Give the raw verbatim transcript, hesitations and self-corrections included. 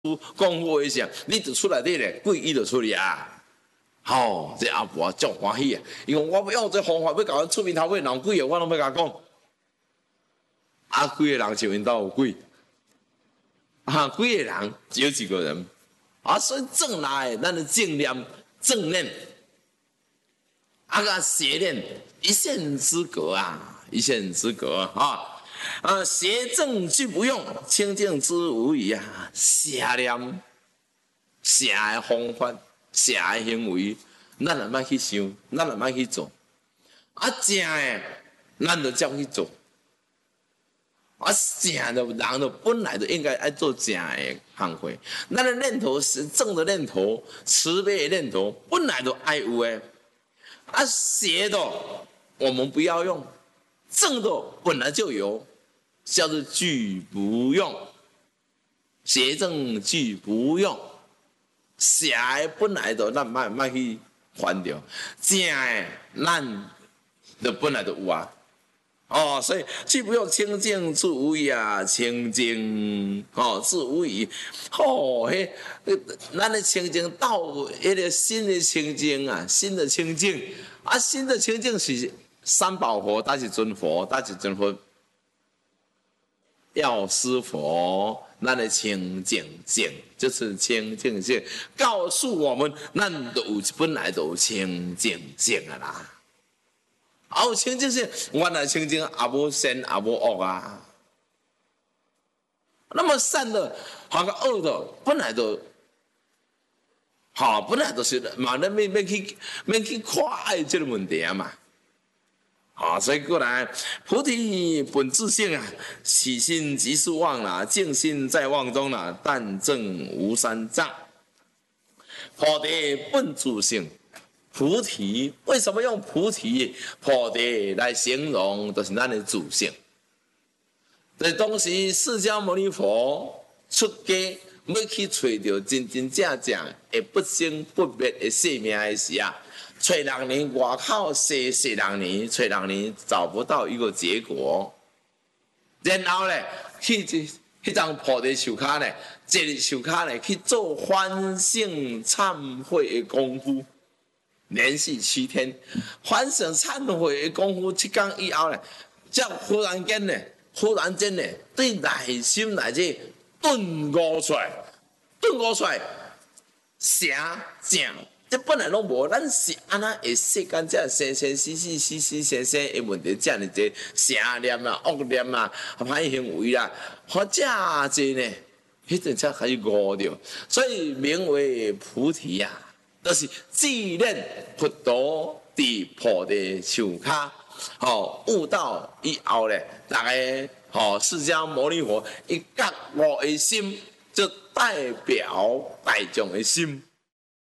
讲好的时，你就出来底咧，鬼伊就出去啊！吼、哦，这阿婆足欢喜啊！伊讲我要用这方法要甲阮出面头尾闹鬼啊，我拢要甲讲。啊，几个人就因兜有鬼，啊，几个人只有几个人，啊，所以正来咱的正念、正念，啊个邪念一线之隔啊，一线之隔啊。啊，邪正俱不用，清净之无疑啊！邪念、邪的方法、邪的行为，咱也莫去想，咱也莫去做。啊，正的，咱就照去做。啊，正的人就本来就应该爱做正的行为。咱的念头是正的念头、慈悲的念头，本来就爱有的。啊，邪的我们不要用，正的本来就有。叫做俱不用，邪正俱不用，邪的本来就咱莫莫去烦着，正的咱就本来就有啊。哦，所以俱不用清净自无疑啊，清净哦自无疑。哦，嘿，咱的清净到迄个新的清净啊，新的清净啊，新的清净是三宝佛，但是尊佛，但是尊佛。药师佛，咱的清净性就是清净性，告诉我们，咱都有本来就有清净性啊啦。啊，有清净性，原来清净也无善也无恶啊。那么善的，好个恶的，本来就，好，本来就是嘛，咱免免去免去看这个问题啊嘛。啊，所以过来，菩提本自性啊，起心即是妄啦，静心在妄中啦，但证无三障。菩提本自性，菩提为什么用菩提、菩提来形容？就是咱的自性。在当时释迦牟尼佛出家，要去找到真真正正会不生不灭的生命的时啊。找六年，外口踅踅六年，找六年找不到一个结果。然后咧，去迄张菩提树骹咧，坐伫树骹咧去做反省忏悔的功夫，连续七天反省忏悔的功夫，七天以后咧，才忽然间咧，忽然间咧，对内心内底顿悟出来，顿悟出来，邪正。这本来拢无，咱是安那会世间这生生死死、死死生生的问题，这样子邪念啊、恶念啊、歹行为啦，或这济呢，迄阵才开始悟着，所以名为菩提呀、啊，就是自念佛陀伫菩提树骹，吼、哦、悟道以后咧，大家吼、哦、释迦牟尼佛一觉悟的心，就代表大众的心。